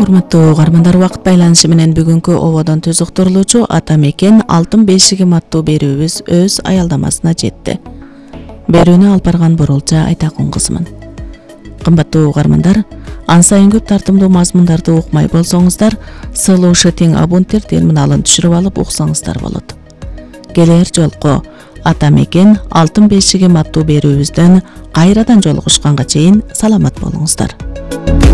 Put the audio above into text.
Урматтуу угармандар, убакыт байланышы менен бүгүнкү ободон түз уктурулуучу Ата мекен алтын бешигим аттуу берүүбүз өз аялдамасына жетти. Берүүнү алып барган Бурулча Айтакун кызымын. Кымбаттуу угармандар, ан сайын көп тартымдуу мазмундарды укмай болсоңуздар, Solution Ubuntu терминалын түшүрүп алып уксаңыздар болот. Келер жолку Ата мекен алтын бешигим аттуу берүүбүздөн кайрадан жолугушканга чейин саламат болуңуздар.